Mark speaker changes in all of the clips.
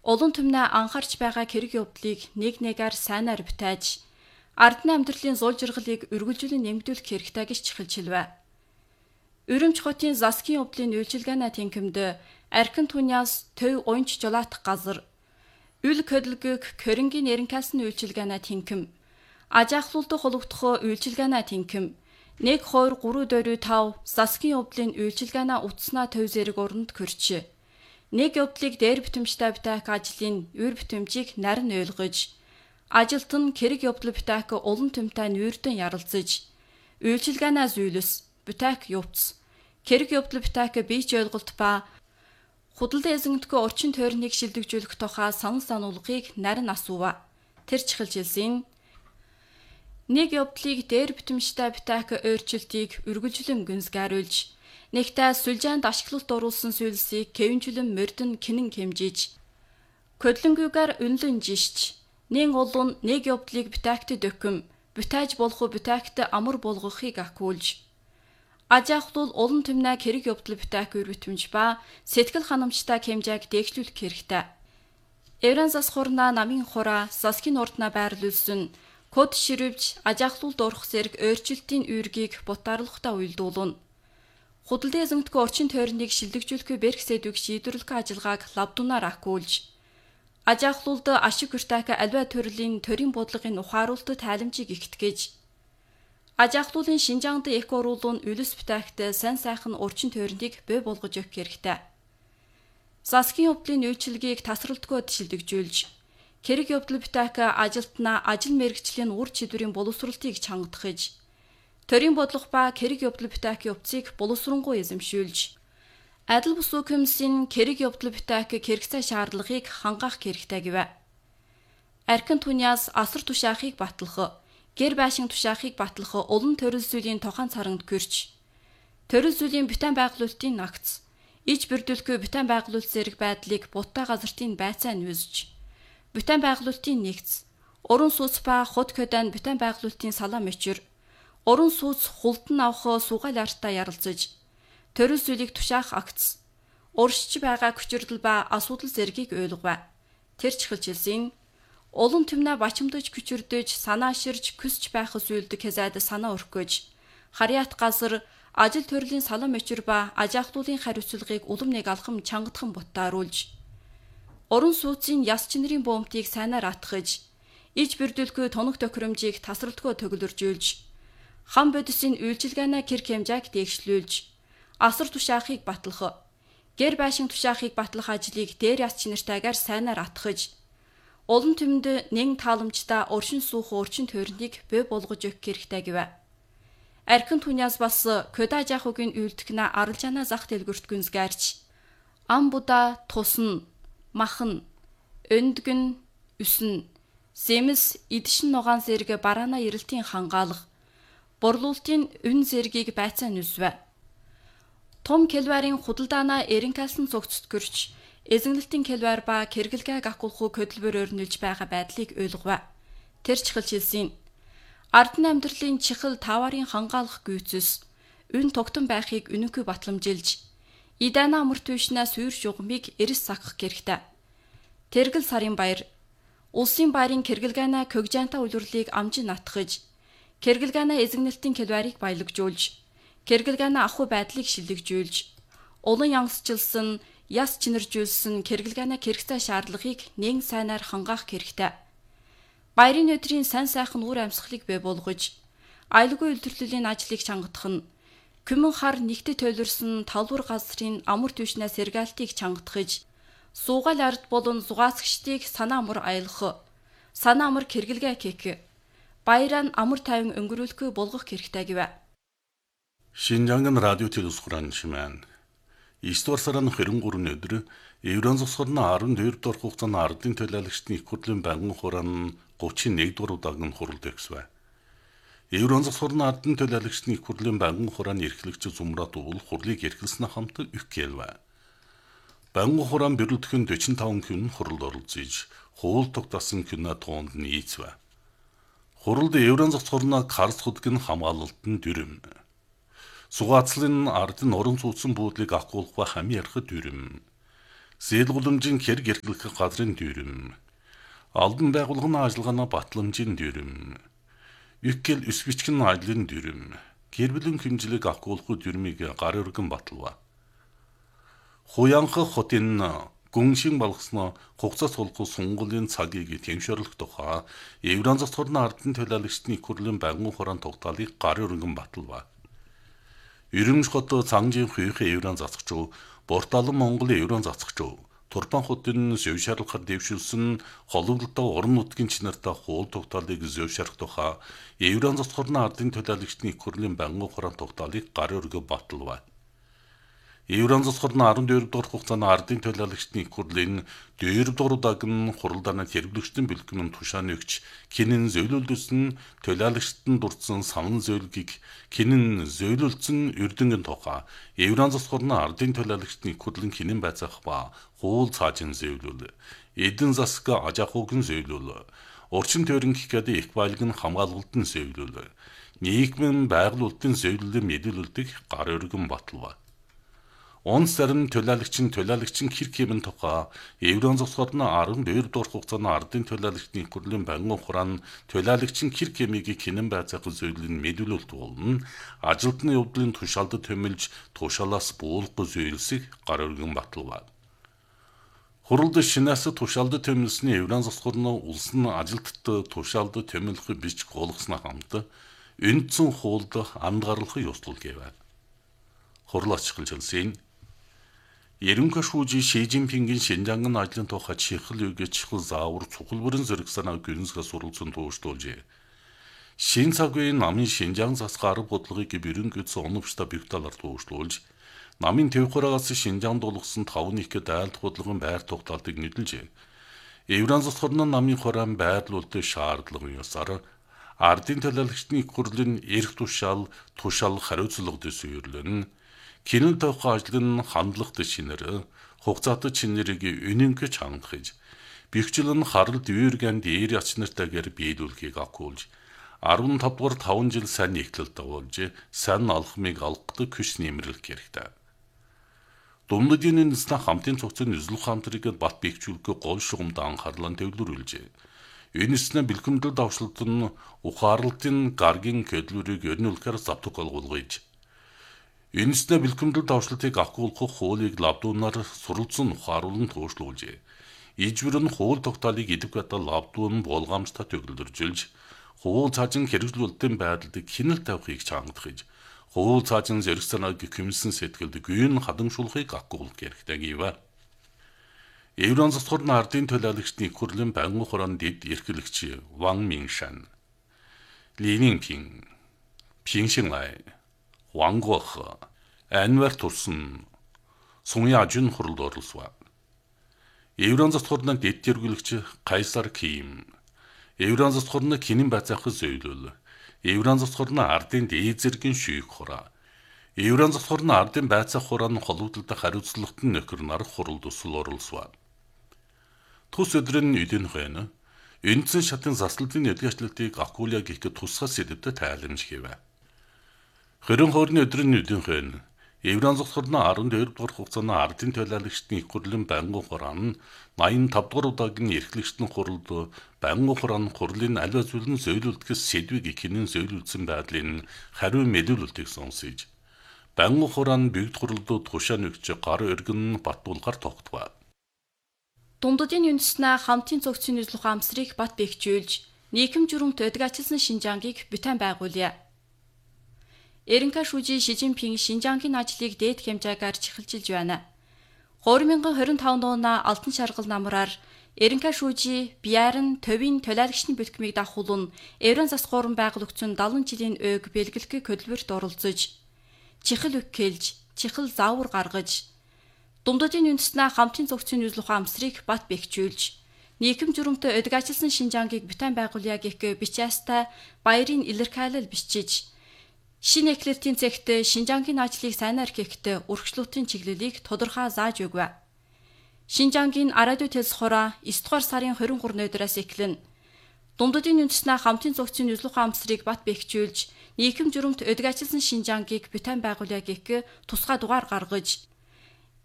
Speaker 1: Улан түмнээ анхаарч байгаа хэрэг явдлыг нэгээр сайнаар битээж, ардны амьдралын зул жаргалыг үргэлжлэн нэмэгдүүлэх хэрэгтэй гэж чихэлжилвэ. Өрөмч хотын Заскин явдлын үйлчилгээний тэнхимд архин түньяс төв уйнч жолоотох газар, үл хөдөлгөх корингийн нэрнкасны үйлчилгээний тэнхим, ажаахлуулдах холбогдох үйлчилгээний тэнхим, 1-2-3-4-5 Заскин явдлын үйлчилгээний утаснаа төв зэрэг уранд көрч, нэг явдлыг дээр битэмжтэй битэх ажлын үр битэмжийг нарийн ойлгож, ажилт нь хэрэг явдал битэх улан түмтэй нүүрдэн ярилцаж, үйлчилгээний зүйлс, битэх явц, хэрэг явдал битэх бийч ойлголт ба худалдан эзэмдэх орчин тойрныг шилдэгжүүлэх тухай санал сануулгыг нарийн асуува. Тэр чихэлжилсэн нэг явдлыг дээр битэмжтэй битэх өөрчлөлтийг үргэлжлэн гүнзгийруулж, нэгтээ сүлжээнд ашиглалт оруулсан зүйлсийг кэвэнжлэн мордон кинэн хэмжиж, көдлөнгүйгээр үнлэн жишч, нэг олон нэг явдлыг битээхтэй дөхөм, битээж болох битээхтэй амар болгохыг акуулж, ажаахлуул улан түмнээ хэрэг явдал битээх үр битэмж ба сэтгэл ханамжтай хэмжээг дээгшлүүлэх хэрэгтэй. Евран засхурна намын хураа Заскин урднаа байрлуулсан код ширвж ажаахлуулд орох зэрэг өөрчлөлтийн үүргийг бутаарлахтаа уйлдуулна. Худалдан эзэмдэх орчин тойрныг шилдэгжүүлэх бэрх сэдвийг шийдвэрлэх ажиллагааг лавдунаар акуулж, ажаахлуулд ашиг хүртээх аливаа төрлийн төрийн бодлогын ухааруулалт тайламжийг ихтгэж, ажаахлуулын Шинжаанд их оруулуун үлс битээхтэй сайн сайхан орчин тойрныг бий болгож өгөх хэрэгтэй. Заскин явдлын үйлчилгээг тасралтгүй шилдэгжүүлж, хэрэг явдал битээх ажилтнаа ажил мэргэжлийн ур чадварын боловсролтыг чангадахж, төрийн бодлого ба хэрэг явдал битээх явцыг боловсронгуй эзэмшүүлж, адил бус комиссийн хэрэг явдал битээх хэрэгцээ шаардлагыг хангах хэрэгтэй гэвэ. Архин түньяс асар тушаахыг батлах, гэр байшин тушаахыг батлах улан төрөл зүйлийн тохон царанд гэрч, төрөл зүйлийн битэн байгуулалтын нагц, иж бүрдүүлэхгүй битэн байгуулалт зэрэг байдлыг буттай газартын байцаа нүүсж, битэн байгуулалтын нэгц, уран сүнс ба худ көдөн битэн байгуулалтын салаа мөчөр, уран сүнс хулдан авах сугаал артаа ярилцаж, төрөл зүйлийг тушаах акц, уршиж байгаа хүчирдэл ба асуудал зэргийг ойлгов. Тэр чихэлжилсэн улан түмнээ бачимдаж хүчирдэж, санааширж, күсч байх зүйлдэг хэзээд санаа өрхгөж, харьяат газар ажил төрлийн салан мөчөр ба ажаахлуулын хариуцлагыг улам нэг алхам чангадхан буттааруулж, уран сууцын яс чинэрийн буумтыг сайнаар атгаж, иж бүрдүүлэхгүй тоног тохиромжийг тасралтгүй төгөлөржүүлж, хам бодисын үйлчилгээнэ гэр хэмжээг дээгшлүүлж, асар тушаахыг батлах, гэр байшин тушаахыг батлах ажлыг дээр яс чинэртэйгээр сайнаар атгаж, улан түмэнд нэн тааламжтай оршин суух орчин тойрныг бий болгож өгөх хэрэгтэй гэвэ. Архин түньяс бас көдө ажаахугийн үйлдэгнэ аралжаана зах дэлгүрт гүнзгээрч, ам буда тусна, махан, өндгөн, үснэ, сэмэс идшин нугаан зэрэг бараана ирэлтийн хангаалах, борлуулалтын үн зэргийг байцаа нүсвэ. Том келварын худалдаана эренкалсан цогцт гэрч, эзэнгэлтийн келвар ба кэргэлгээг акуулах хөдөлбөр өрнүүлж байгаа байдлыг ойлгов. Тэр чихэлжилсэн ардны амьдралын чихэл таварын хангаалах гүйцэс, үн тогтон байхыг үнэнгүй батламжилж, идана амарт түшнээ сүйр шугамыг эрс сахах хэрэгтэй. Тэргэл сарын баяр, улсын баярын кэргэлгээнэ көгжаанта үлрэлийг амжин натгаж, кэргэлгээнэ эзэгнэлтийн келварыг баялагжуулж, кэргэлгээнэ ахуй байдлыг шилдэгжүүлж, улан янгсжилсан, яс чинэржүүлсэн кэргэлгээнэ хэрэгцээ шаардлагыг нэн сайнаар хангаах хэрэгтэй. Баярын өдрийн сайн сайхан үр амьсгалыг бий болгож, аюулгүй үйлдвэрлэлийн ажлыг чангадах нь, күмэн хар нэгтэд төлөрсөн талбар газрын амар түвшнээ сэргаалтыг чангадахж, суугаал ард болон зугаацгчдыг санаа амар аялах, санаа амар кэргэлгээ кек, баяраа амар тайван өнгөрүүлэхгүй болгох хэрэгтэй гэвэ.
Speaker 2: Шинжаангын радио телевизхуран шимэн 9 дугаар сарын 23 өдөр Еврон засхурна 12 дугаар хугацааны ардын төлөөлөгчдийн их хурлын байнгын хураан 31 дугаар удаагийн хуралд өгсвэ. Еврон засхурна ардын төлөөлөгчдийн их хурлын байнгын хурааны эрхлэгч Зумрат уул хурлыг эрхэлснэ хамт өгкэлвэ. Байнгын хураан бэрэлдэхүн 45 хүн хуралд оролцож, хуул тогтосон хүнэ тоонд нийцвэ. Хуралд Еврон засхурна Карс худгийн хамгаалалтын дүрэм. Сугаацлын ардын орон сууцсан буудлыг ахгуулах ба хамын ярахад дүрэм. зээлгуламжийн хэрэг эрхлэх газрын дүрм, албан байгууллагын ажиллагааны батламжийн дүрм, ЮК-эл өс бичгэн ажлын дүрм, гэр бүлийн хэмжлэг авахгүйх дүрмийг гар өргөн баталва. Хуянхах хотын гүншин балгасна хугацаа сулгах сунгуулын цагийг тэмшэрлэх тухай Евран засгийн ардын төлөөлөгчдийн их хурлын байнгын хураан тогтоолыг гар өргөн баталва. Ирэмж хот цангжийн хуйхын Евран засагч, Борталан Монгол Евран засагч, Турпан хотын зөвшөөрлөхөөр дэвшүүлсэн холовлолтой орон нутгийн чинартай хууль тогтоолыг зөвшөөрөх тухай Евран засгийн ардын төлөөлөгчдийн их хурлын байнгын хураан тогтоолыг гар өргөн баталва. Евран засгийн 14 дугаар хугацааны ардын төлөөлөгчдийн их хурлын 4 дугаар удаагийн хуралдааны хэрэглэгчдийн бэлтгэмийн тушааны өгч хинэн зөөлөлдсөн төлөөлөгчдөнд дурдсан санал зөөлгийг хинэн зөөлөлдсөн эрдэнгийн тухай Евран засгийн ардын төлөөлөгчдийн их хурлын хинэн байцаах ба хууль цаажин зөөлөл, эдэн засаг ажахуугийн зөөлөл, урчин тойрон гэхэд их байлгын хамгаалалтын зөөлөл, нийгмийн байгуулалтын зөөлөлөөр мэдээлүүлдэг гар өргөн баталва. Онц зарим төлөөлөгчин хэрэг хэмээн тухай Евран засгийн 14 дугаар хугацааны ардын төлөөлөгчдийн их хурлын байнгын хураан төлөөлөгчин хэрэг хэмээг хинэн байцаах зөөллийн мэдүүлэлт болно. Ажилтны явдлын тушаалд төмөлж тушаалаас буулгах зөөлсийг гар өргөн баталва. Хуралд шинээс тушаалд төмөлсний Евран засгийн улсын ажилтнад тушаалд төмөлөх бич гуулгаснаа хамт үндсэн хуульд андгаарлах ёслол гэвэ. Хурал ачхалжлсын Ерөнхий шүүжи Ши Жинпингийн Шинжангийн ажлын тухай чихэл үгээ чихэл заавар цухалбарын зэрэг санаа гүрэнсгээ суралцсан тууштуулжээ. Шин цагийн намын Шинжаан засгийн арга бодлогыг бэрэнгэдсэн оновчтой бигталаар тууштуулж, намын төвхөрөөс Шинжаанд дуулгасан 5-1 дайлдах бодлогын байр тогтоолтыг нийлжээ. Евран засгийн намын хураан байрлуулалтын шаардлагын ёсоор ардын төлөөлөгчдийн их хурлын эрх тушаал хариуцлага дэсвэрлэн Кинэн тавих ажлын хандлагт шинээр хугацаатай чинэрийг үнэнхэж хангахж бэхжил нь харалт үерген дээр ачнартайгаар биелүүлэхийг акуулж 15 дугаар 5 жил сайн нэгтлэлт дагуулж сайн алхмыг алгахдаг хүч нэмрэлх хэрэгтэй. Думдадын нэснэ хамтын цогцын үзлэх хамтрыг бат бэхжүүлэх гол шугамд анхаарлаа төвлөрүүлжээ. Энэснэ бэлгэмдэл давшлалт нь ухаарлтын гаргийн көдлөрийг өрнүүлэхээр завтаг олгуулгаж Энэснэ бэлгэмдэл давшлалтыг авахгүйх хуулийг лавдуунаар суралцсан ухааруулан туушруулжээ. Ижбэр нь хууль тогтоолыг эдвката лавдуун болгоомжтой төгөлдөржилж, хууль цаажин хэрэгжүүлэлтийн байдалд хяналт тавихыг чангадахж, хууль цаажин зэрэг санааг хэмсэн сэтгэлд гүйн хадамшуулахыг авахгүйх хэрэгтэй гэвэ. Евран засгийн ардын төлөөлөгчдийн их хурлын байнгын хураан дэд эрхлэгч Ван Миншан, Ли Нингпин, Пин Шинлай, Ван Гох, Анвар Турсан, Сун Яжун хуралд оролцов. Евран засгийн дэд эрхлэгч Кайсар Ким, Евран засгийн хинэн байцаах зөөлөл, Евран засгийн ардын дээд зэргийн шүүх хураа, Евран засгийн ардын байцаах хурааны холбогдлолтой хариуцлагатай нөхөр нар хуралд усал оролцов. Тус өдрийн эдийн хойно үндсэн шатын заслалтын эдгэжлэлтийг акууля гэх тусгай сэдвэд тайлбарж хийвэ. Хэрэн хоорны өдрийн эдийн хойно Евран засгийн 12 дугаар хугацааны ардын төлөөлөгчдийн их хурлын байнгын хураан 85 дугаар удаагийн эрхлэгчдийн хуралд байнгын хураан хурлын аливаа зүйлэн зөөлөлдөхөс сэдвийг хинэн зөөлөлдсөн байдлын хариу мэдүүлэлтийг сонсож, байнгын хураан бэгд хуралд тушаан өгч гар өргөн батуулгаар тогтвоо.
Speaker 1: Думдадын үндэснэ хамтын цогцын үзлэх амсрыг бат бэхжүүлж, нийгэм журмт өдгачилсан Шинжангийг бүтэн байгуулъя. Ерөнхий шүүжи Ши Жинпин Шинжангийн ажлыг дээд хэмжээгээр чихэлжилж байна. 2025 онд Алтан шаргал намраар ерөнхий шүүжи Бяарн төвийн төлөөлөгчдийн бэлтгэмийг дагуулан Евран засгууран байгуулагдсан 70 жилийн өг бэлгэлгүй хөдөлмөрт оролцож, чихэл өгкэлж, чихэл заавар гаргаж, Думдадын үндэснэ хамтын цогцын үзлэх амсрыг бат бэхжүүлж, нийгэм журмт өдгачилсан Шинжангийг бүтэн байгуулъя гэх бичээстай баярын илэрхийлэл бичиж, шинэ экспертийн цэгт Шинжангийн ажлыг сайнаар хийхэд өргөжлөлтийн чиглэлийг тодорхой зааж өгвэ. Шинжангийн радио телс хороо 9 дугаар сарын 23 өдрөөс эхлэн Думдадын үндэснэ хамтын цогцын үзлэх амсрыг бат бэхжүүлж, нийгэм журмт өдгачилсан Шинжангийг бүтэн байгуулъя гэх тусгай дугаар гаргаж,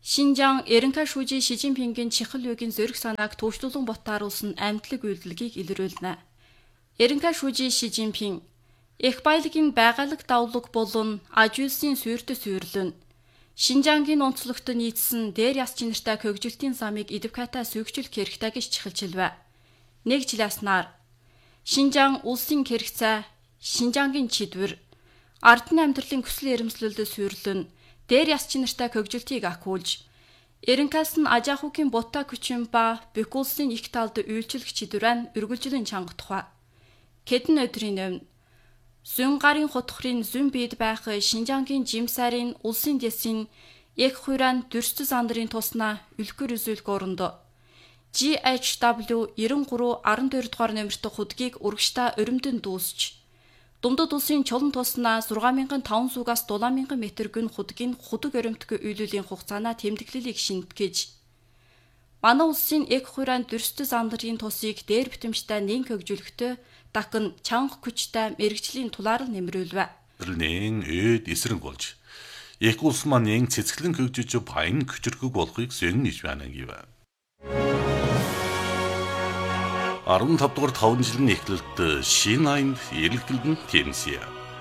Speaker 1: Шинжаан Эренка шүүжи Шижинпингийн чихэл үеийн зүрх санааг төвчлүүлэн ботааруулсан амьдлаг үйлдэлгийг илрүүлнэ. Эренка шүүжи Шижинпин их баялагын байгалаг давлаг болон аж үйлсийн суурьд суйрлэн Шинжаангийн онцлогт нийцсэн дээр яс чинартай хөгжилтийн замыг идэвхатай сүйгчүүлэх хэрэгтэй гэж чихэлжилвэ. Нэг жил яснаар Шинжаан улсын хэрэгцээ, Шинжаангийн чидвэр, ардны амьдралын хүсэл эрмэлзлэлд суйрлэн дээр яс чинартай хөгжилтийг ахиулж, Эренкаас нь аж ахуйн бута хүчин ба бүх улсын их талд үйлчлэх чидвэрэн үргэлжлэн чанга тухай. Хэдэн өдрийн өмнө Зүүн гарын хутгарын зүүн биед байх Шинжаангийн жимсарын улсын дэсийн яг хуйран дүрстэй зандарын туснаа үлгэр үзүүлэх орондоо GHW 9312 дугаар номертой худгийг урагштай өрөмдөнд дүүсч Думдад улсын чулан туснаа 6500-аас 7000 м гүн худгийн худаг өрөмтгөө үйлүүлийн хугацаанаа тэмдэглэлийг шинтгэж манай улсын яг хуйран дүрстэй зандарын тусыг дээр битэмжтэй нэн хөгжүүлэхдээ дахин чанга хүчтэй мэрэгжлийн тулаарл нэмрүүлвэ.
Speaker 2: Нэн эд эсрэг болж яг улс маань нэн цэцгэлэн хөгжиж баян хүчрхэг болохыг сэнэж байна гэв. 15 дугаар 5 жилийн эхлэлд шинэ аймд эрэлгэлэн тэмсэе.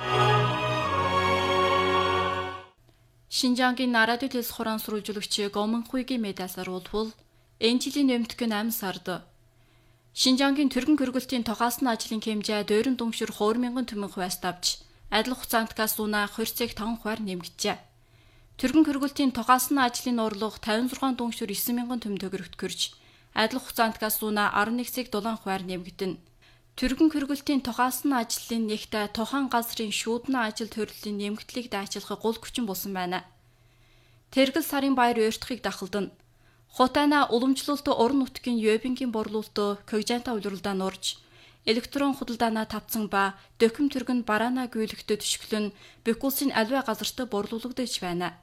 Speaker 1: Шинжаангийн радио телевиз хураан сурвалжуулагч Гомонхуйгийн медиасаар улбал энэ жилийн нэмтгэн 8 сард Шинжаангийн түргэн хөргөлтийн тогаасны ажлын хэмжээ дойрон дүншир 2,000 түмэн хувьас давж, адил хугацаанд гасуунаа 2,5 хувиар нэмэгджээ. Түргэн хөргөлтийн тогаасны ажлын орлого 56 дүншир 9,000 түмэн төгрөгт хүрч, адил хугацаанд гасуунаа 11,7 хувиар нэмэгдэнэ. Түргэн хөргөлтийн тогаасны ажлын нэгтээ тухайн газрын шүүднэ ажил төрлийн нэмэгдлийг дайчилах гол хүчин болсон байна. Тэргэл сарын баяр ууртахыг дахалдана. Хотана уламжлалт орон нутгийн Ёбингийн борлуулалт Когжанта улирлдаа нурж, электрон худалдаанаа тавцсан ба докум түргэн бараана гүйлэгтэ төшгөлн бүх улсын аливаа газарт борлуулагдаж байна.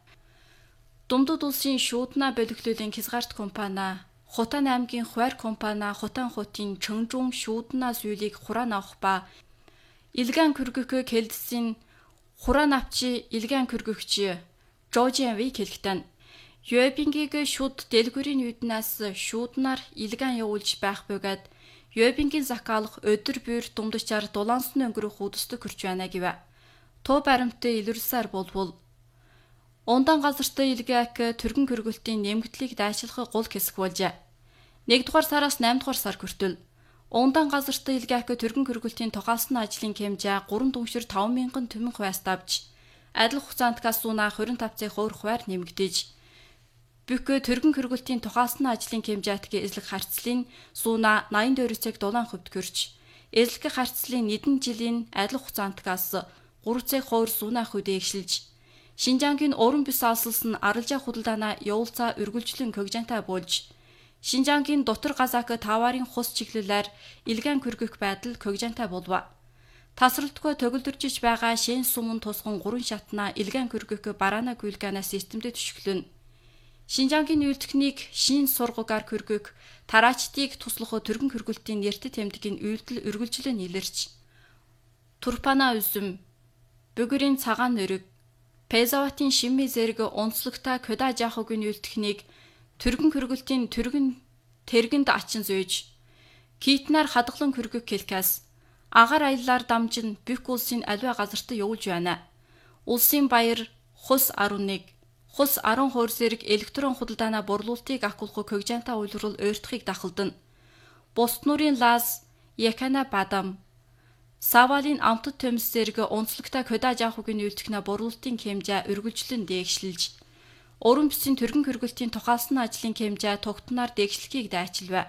Speaker 1: Думдад улсын шүүднэ боловлуулын хязгаарт компани, Хотан аймгийн хуваар компани Хотан хотын Чөнжүн шүүднэ зүйлийг хураан авах ба илгэн хөргөх хэлдсийн хураан авчи илгэн хөргөгч Жожианви хэлхтэн Ёбингийг шүд дэлгүүрийн үднээс шүүднаар илгэн явуулж байх бөгөөд Ёбингийн закаалах өдөр бүр думдчаар дулаансны өнгөрөх үдэстэ хүрч байна гэв. Туу баримттай илэрсээр болвол ондан газарт илгээх түргэн хөргөлтийн нэмэгдлийг дайчлах гол хэсэг болжээ. 1 дугаар сараас 8 дугаар сар хүртэл ондан газарт илгээх түргэн хөргөлтийн тогаасны ажлын хэмжээ 3 дүншир 5,000 түмэн хувиас давж, адил хугацаанд гасуунаа 25,000 хувиар нэмэгдэж, бүх түргэн хөргөлтийн тогаасны ажлын хэмжээтгэе эзлэх харьцлын сууна 84,7 хувьд хүрч, эзлэх харьцлын нэгэн жилийн адил хугацаантгаас 3,000 хувиар сууна хувьд эгшилж, Шинжаангийн уран бүс алсалсан аралжаа худалдаанаа явуулцаа үргэлжлэн Когжантай болж, Шинжаангийн дотор газаак таварын хус чиглэлээр илгэн хөргөх байдал Когжантай болов. Тасралтгүй төгөлдөржиж байгаа шин сумын тусган 3 шатнаа илгэн хөргөх бараана гүйлгэнаа системдээ төшгөлнө. Шинжаангийн үйлдэлхнийг шин сургуугаар хөргөх, тараачдыг туслах түргэн хөргөлтийн нэртэд тэмдгийн үйлдэл үргэлжлэн илэрч, Турпана үзэм, Бүгөрийн цагаан нөрөг, Пезаватын шимми зэрэг онцлогтой Кода жахогийн үйлдэлхнийг түргэн хөргөлтийн тэргэнд ачин зөөж, Китнаар хадгалан хөргөх хэлкээс агаар аяллаар дамжин бүх улсын аливаа газарт явуулж байна. Улсын баяр хус 11 Хус 10 хувь зэрэг электрон худалдаанаа борлуулалтыг ахиулах Когжанта улирал ууртахыг дахалдана. Бусд нуурын лаз, Якана бадам, Савалын амтд төмс зэрэг онцлогтой Кода жахогийн үйлдэлхнээ борлуулалтын хэмжээ үргэлжлэн дээгшилж, уран бүсийн түргэн хөргөлтийн тогаасны ажлын хэмжээ тогтноор дээгшлэхийг дайчилвэ.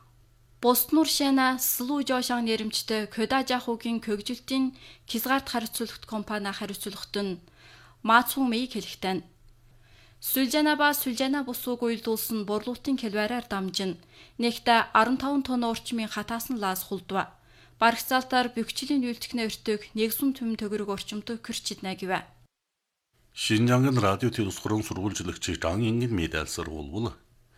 Speaker 1: Бусд нуур шана Слу Жошан нэрэмжтэй Кода жахогийн хөгжилтийн хязгаарт хариуцлагт компани хариуцлагт нь Маацун Мэй хэлэхтэн. Сүлжана бусууг уйлдуулсан борлуулалтын хэлбэрээр дамжин нэгтээ 15 тонн орчмын хатаасан лаз хулдва. Барагцаалтаар бөхчлийн үйлдэлхнээ өртөг нэгсэн түмэн төгрөг орчимд кэрчиднэ гэв.
Speaker 2: Шинжаангийн радио телевиз хураан сурвалжуулагч Жан Ингийн медиасаар улбал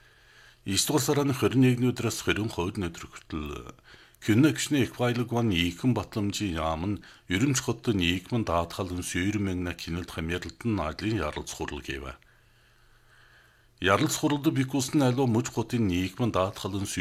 Speaker 2: 9 дугаар сарын 21-ний өдрөөс 22 өдөр хүртэл Күннэгшний их баялагван ийхэн батламжийн яам нь ерөнч хотод нийгмэн даатгалан сүйрмэгнэ кинэлд хамьярлалтын ажлын яралц хурлаг гэв. Яралц хуралд бикусны алуу муж хотын нийгмэн даатгалан